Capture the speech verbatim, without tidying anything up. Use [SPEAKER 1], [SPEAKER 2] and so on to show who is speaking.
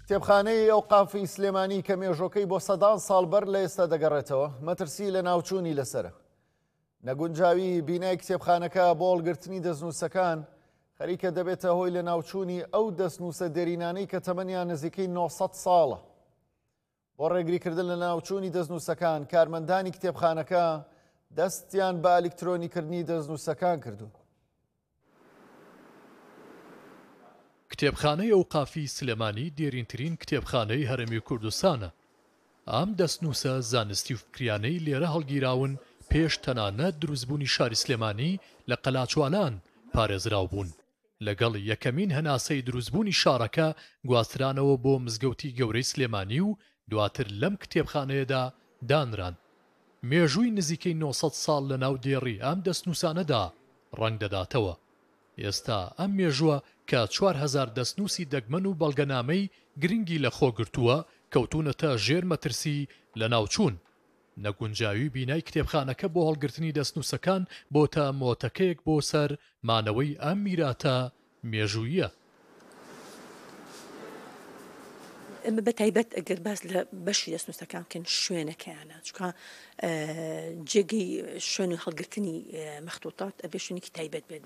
[SPEAKER 1] کتێبخانەی ئەوقافی سلێمانی کە مێژووەکەی بۆ سەدان ساڵ بەر لە ئێستا دەگەڕێتەوە مەترسی لە ناوچوونی لەسرە. نەگونجاوی بینای کتێبخانەکە بۆ هەڵگرتنی دەستنووسەکان خەریکە دەبێتە هۆی لە ناوچوونی ئەو دەستنووسە دێرینانەی کە تەمەنیان نزیکەی نۆ سەد ساڵە. بۆ ڕێگریکردن لە ناوچوونی دەستنووسەکان کارمەندانی کتێبخانەکە دەستیان بە ئەلیکترۆنیکردنی دەستنووسەکان کردو.
[SPEAKER 2] کتێبخانەی ئەوقافی سلێمانی دێرینترین کتێبخانەی هەرێمی کوردستانە. ئەم دەستنووسە زانستی و فکریانەی لێرە هەڵگیراون پێش تەنانەت دروستبوونی شاری سلێمانی لە قەلاچوانان پارێزراو بوون. لەگەڵ یەکەمین هەناسەی دروستبوونی شارەکە گواسترانەوە بۆ مزگەوتی گەورەی سلێمانی و دواتر لەم کتێبخانەیەدا دانران. مێژووی نزیکەی نۆ سەد ساڵ لە ناو دێڕی ئەم دەستنووسانەدا ڕەنگ دەداتەوە. ئێستا ئەم مێژووە کە چوار هەزار دەستنووسی دەگمەن و بەڵگەنامەی گرنگی لە خۆ گرتووە کەوتونەتە ژێر مەترسی لە ناوچوون. نەگونجاوی بینای کتێبخانەکە بۆ هەڵگرتنی دەستنووسەکان بۆتە مۆتەکەیەک بۆ سەر مانەوەی ئەم میراتە مێژوویە.
[SPEAKER 3] ئەمە بەتایبەت ئەگەر باس لە بەشی دەستنووسەکان بکەن شوێنەکەیانە چونکە جێگەی شوێن و هەڵگرتنی مەخطوطات ئەبێ شوێنێکی تایبەت بێت.